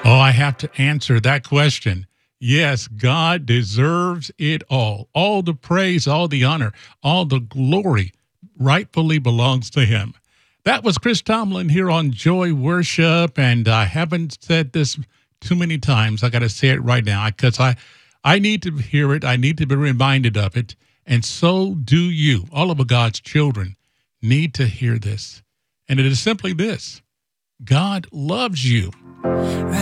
Oh, I have to answer that question. Yes, God deserves it all. All the praise, all the honor, all the glory rightfully belongs to him. That was Chris Tomlin here on Joy Worship. And I haven't said this too many times. I got to say it right now because I need to hear it. I need to be reminded of it. And so do you. All of God's children need to hear this. And it is simply this: God loves you.